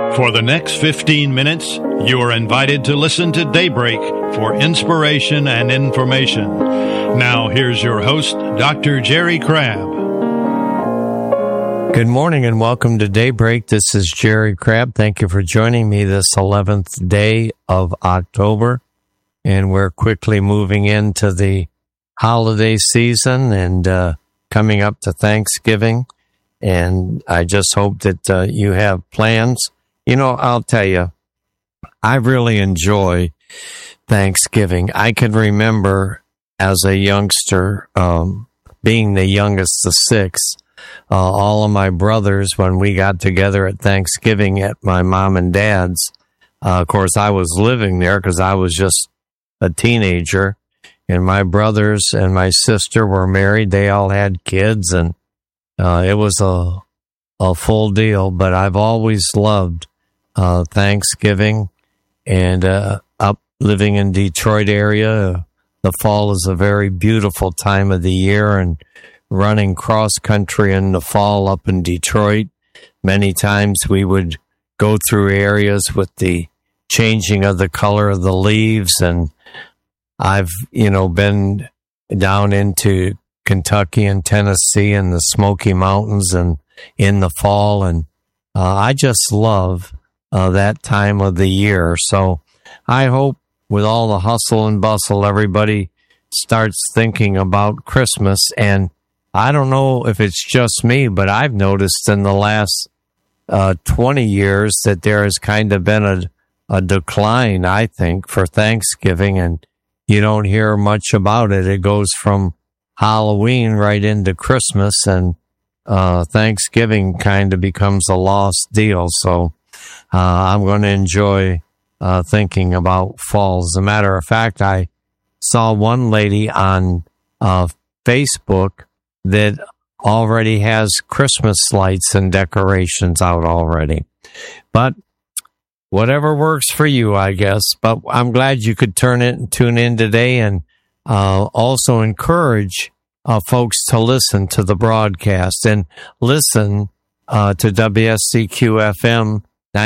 For the next 15 minutes, you are invited to listen to Daybreak for inspiration and information. Now, here's your host, Dr. Jerry Crabb. Good morning and welcome to Daybreak. This is Jerry Crabb. Thank you for joining me this 11th day of October. And we're quickly moving into the holiday season and coming up to Thanksgiving. And I just hope that you have plans. You know, I'll tell you, I really enjoy Thanksgiving. I can remember as a youngster, being the youngest of six, all of my brothers, when we got together at Thanksgiving at my mom and dad's, of course, I was living there because I was just a teenager, and my brothers and my sister were married. They all had kids, and it was a full deal. But I've always loved Thanksgiving, and up living in Detroit area, the fall is a very beautiful time of the year, and running cross country in the fall up in Detroit, many times we would go through areas with the changing of the color of the leaves, and I've, been down into Kentucky and Tennessee and the Smoky Mountains and in the fall, and I just love that time of the year. So I hope with all the hustle and bustle, everybody starts thinking about Christmas. And I don't know if it's just me, but I've noticed in the last 20 years that there has kind of been a decline, I think, for Thanksgiving, and you don't hear much about it. It goes from Halloween right into Christmas, and Thanksgiving kind of becomes a lost deal. So I'm going to enjoy thinking about fall. As a matter of fact, I saw one lady on Facebook that already has Christmas lights and decorations out already. But whatever works for you, I guess. But I'm glad you could tune in today, and also encourage folks to listen to the broadcast and listen to WSCQ-FM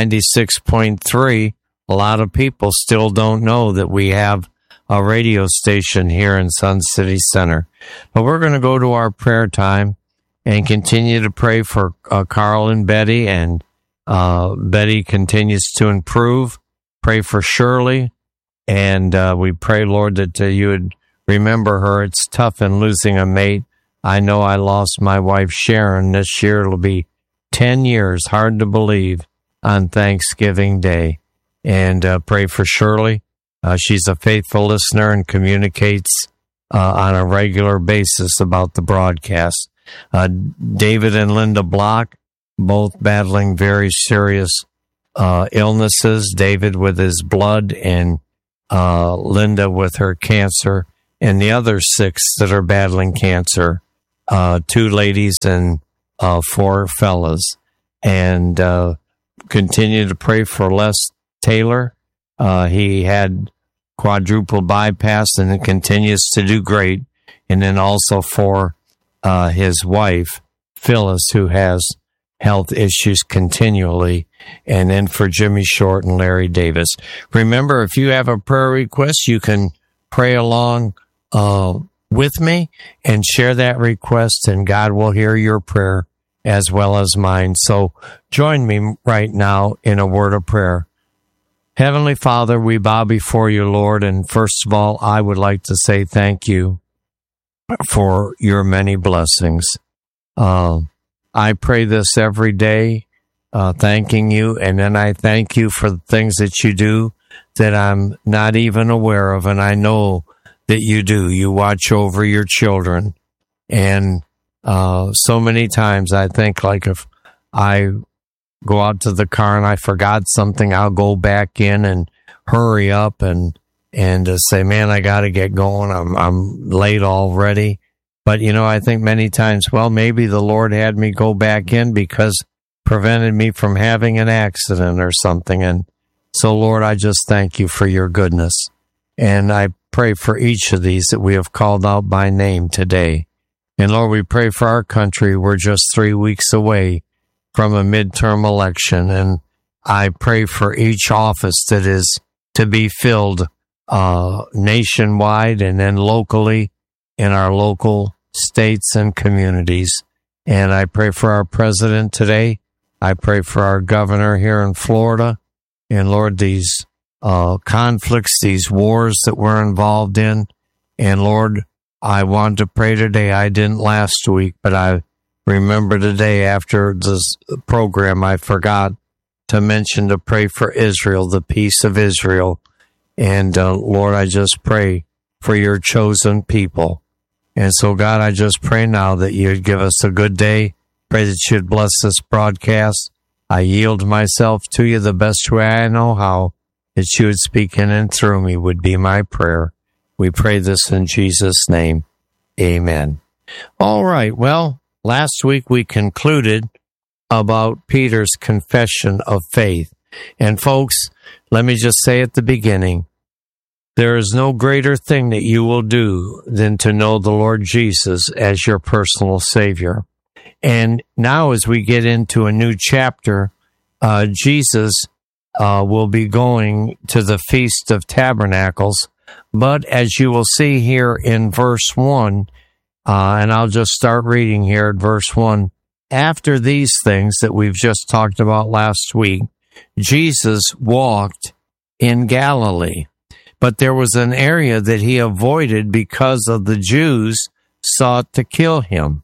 96.3. A lot of people still don't know that we have a radio station here in Sun City Center. But we're going to go to our prayer time and continue to pray for Carl and Betty, and Betty continues to improve. Pray for Shirley, and we pray, Lord, that you would remember her. It's tough in losing a mate. I know I lost my wife, Sharon. This year it'll be 10 years, hard to believe, on Thanksgiving Day. And pray for Shirley. She's a faithful listener and communicates on a regular basis about the broadcast. David and Linda Block, both battling very serious illnesses. David with his blood, and Linda with her cancer, and the other 6 that are battling cancer, 2 ladies and 4 fellas. And continue to pray for Les Taylor. He had quadruple bypass, and it continues to do great. And then also for his wife, Phyllis, who has health issues continually. And then for Jimmy Short and Larry Davis. Remember, if you have a prayer request, you can pray along with me and share that request, and God will hear your prayer as well as mine. So join me right now in a word of prayer. Heavenly Father, we bow before you, Lord, and first of all, I would like to say thank you for your many blessings. I pray this every day, thanking you, and then I thank you for the things that you do that I'm not even aware of, and I know that you do. You watch over your children, and so many times I think, like, if I go out to the car and I forgot something, I'll go back in and hurry up and say, man, I got to get going. I'm late already. But, I think many times, well, maybe the Lord had me go back in because prevented me from having an accident or something. And so, Lord, I just thank you for your goodness. And I pray for each of these that we have called out by name today. And Lord, we pray for our country. We're just 3 weeks away from a midterm election, and I pray for each office that is to be filled nationwide and then locally in our local states and communities. And I pray for our president today. I pray for our governor here in Florida. And Lord, these conflicts, these wars that we're involved in. And Lord, I want to pray today. I didn't last week, but I remember today after this program, I forgot to mention to pray for Israel, the peace of Israel. And Lord, I just pray for your chosen people. And so, God, I just pray now that you'd give us a good day. Pray that you'd bless this broadcast. I yield myself to you the best way I know how, that you would speak in and through me would be my prayer. We pray this in Jesus' name. Amen. All right. Well, last week we concluded about Peter's confession of faith. And folks, let me just say at the beginning, there is no greater thing that you will do than to know the Lord Jesus as your personal Savior. And now as we get into a new chapter, Jesus will be going to the Feast of Tabernacles. But as you will see here in verse 1, and I'll just start reading here at verse 1, after these things that we've just talked about last week, Jesus walked in Galilee. But there was an area that he avoided because of the Jews sought to kill him.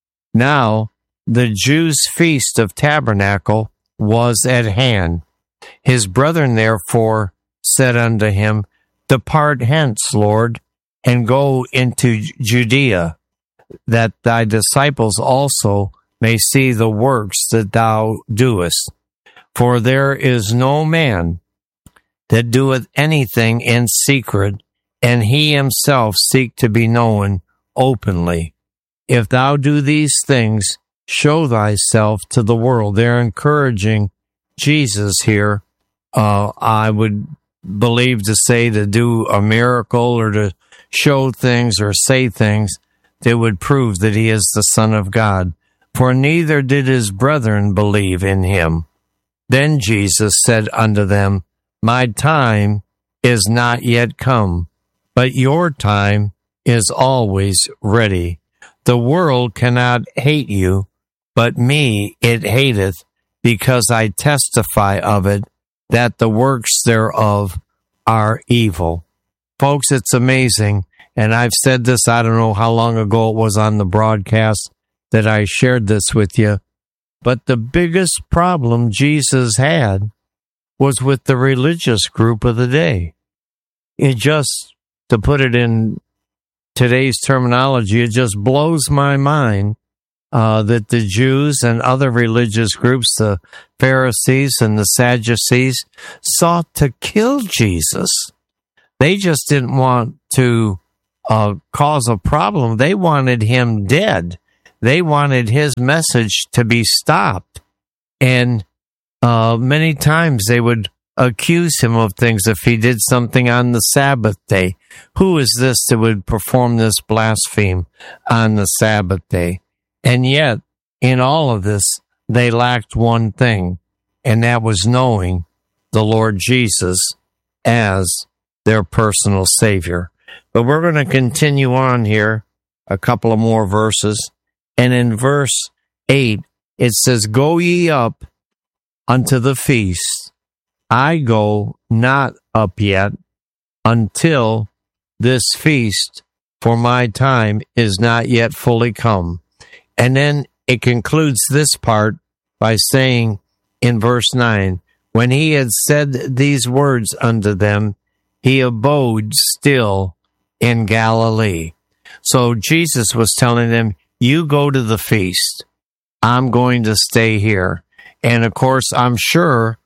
Now, the Jews' feast of tabernacle was at hand. His brethren therefore said unto him, Depart hence, Lord, and go into Judea, that thy disciples also may see the works that thou doest. For there is no man that doeth anything in secret, and he himself seek to be known openly. If thou do these things, show thyself to the world. They're encouraging Jesus here, I would believe to say, to do a miracle or to show things or say things that would prove that he is the Son of God. For neither did his brethren believe in him. Then Jesus said unto them, My time is not yet come, but your time is always ready. The world cannot hate you, but me it hateth, because I testify of it, that the works thereof are evil. Folks, it's amazing, and I've said this, I don't know how long ago it was on the broadcast that I shared this with you, but the biggest problem Jesus had was with the religious group of the day. It just, to put it in today's terminology, it just blows my mind that the Jews and other religious groups, the Pharisees and the Sadducees, sought to kill Jesus. They just didn't want to cause a problem. They wanted him dead. They wanted his message to be stopped. And many times they would accuse him of things if he did something on the Sabbath day. Who is this that would perform this blaspheme on the Sabbath day? And yet, in all of this, they lacked one thing, and that was knowing the Lord Jesus as their personal Savior. But we're going to continue on here, a couple of more verses. And in verse 8, it says, Go ye up unto the feast. I go not up yet until this feast, for my time is not yet fully come. And then it concludes this part by saying in verse 9, When he had said these words unto them, he abode still in Galilee. So Jesus was telling them, you go to the feast. I'm going to stay here. And of course, I'm sure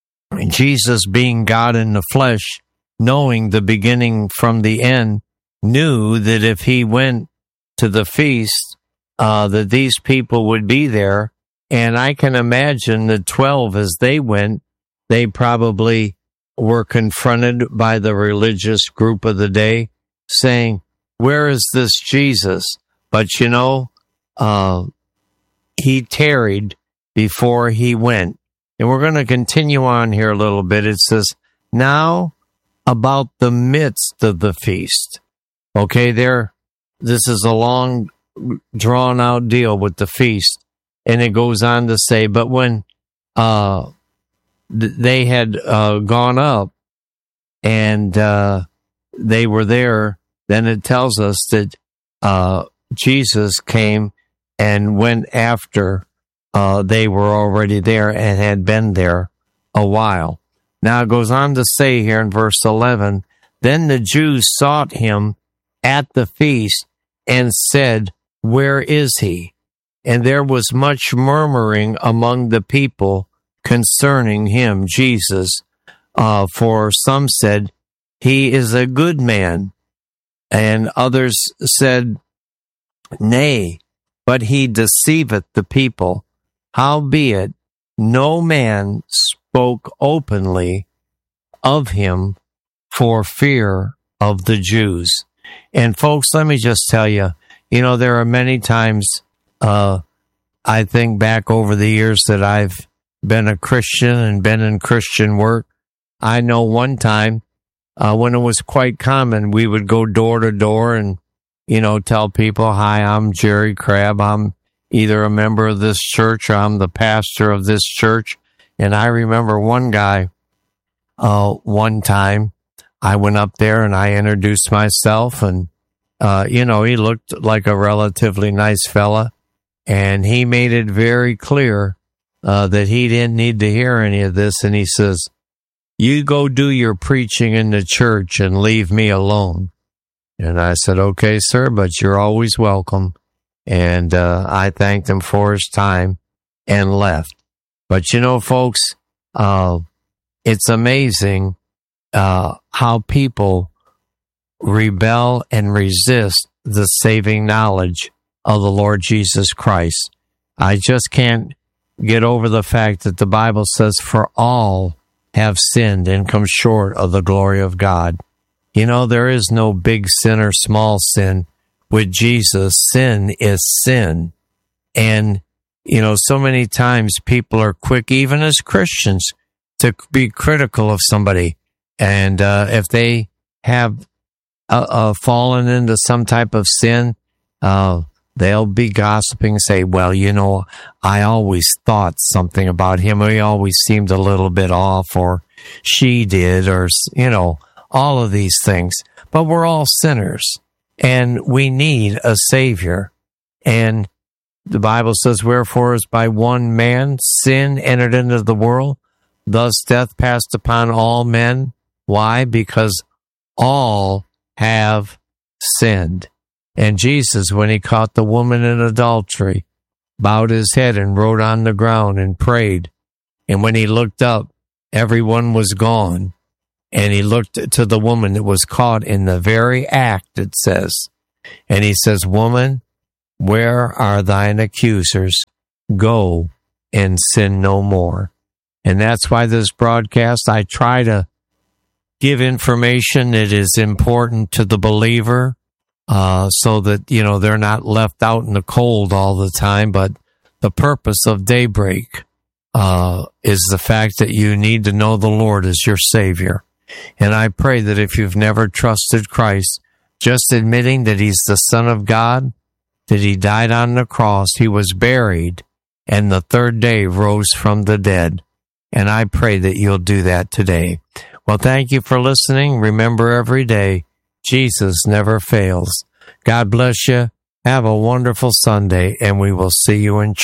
Jesus, being God in the flesh, knowing the beginning from the end, knew that if he went to the feast, that these people would be there. And I can imagine the 12, as they went, they probably were confronted by the religious group of the day, saying, where is this Jesus? But you know, he tarried before he went, And we're going to continue on here a little bit. It says, now about the midst of the feast. Okay, this is a long, drawn-out deal with the feast. And it goes on to say, but when they had gone up and they were there, then it tells us that Jesus came and went after they were already there and had been there a while. Now it goes on to say here in verse 11, then the Jews sought him at the feast and said, where is he? And there was much murmuring among the people concerning him, Jesus. For some said, he is a good man. And others said, nay, but he deceiveth the people. Howbeit, no man spoke openly of him for fear of the Jews. And folks, let me just tell you, there are many times, I think back over the years that I've been a Christian and been in Christian work. I know one time when it was quite common, we would go door to door and, tell people, hi, I'm Jerry Crabb. I'm either a member of this church or I'm the pastor of this church. And I remember one guy, one time I went up there and I introduced myself and, he looked like a relatively nice fella. And he made it very clear that he didn't need to hear any of this. And he says, you go do your preaching in the church and leave me alone. And I said, okay, sir, but you're always welcome. And I thanked him for his time and left. But folks, it's amazing how people rebel and resist the saving knowledge of the Lord Jesus Christ. I just can't get over the fact that the Bible says, for all have sinned and come short of the glory of God. There is no big sin or small sin. With Jesus, sin is sin. And, so many times people are quick, even as Christians, to be critical of somebody. And if they have fallen into some type of sin, they'll be gossiping, say, well, I always thought something about him. He always seemed a little bit off, or she did, or, all of these things. But we're all sinners, and we need a Savior. And the Bible says, wherefore is by one man sin entered into the world, thus death passed upon all men. Why? Because all have sinned. And Jesus, when he caught the woman in adultery, bowed his head and wrote on the ground and prayed. And when he looked up, everyone was gone. And he looked to the woman that was caught in the very act, it says. And he says, woman, where are thine accusers? Go and sin no more. And that's why this broadcast, I try to give information that is important to the believer, so that, they're not left out in the cold all the time. But the purpose of Daybreak is the fact that you need to know the Lord as your Savior. And I pray that if you've never trusted Christ, just admitting that he's the Son of God, that he died on the cross, he was buried, and the third day rose from the dead. And I pray that you'll do that today. Well, thank you for listening. Remember, every day, Jesus never fails. God bless you. Have a wonderful Sunday, and we will see you in church.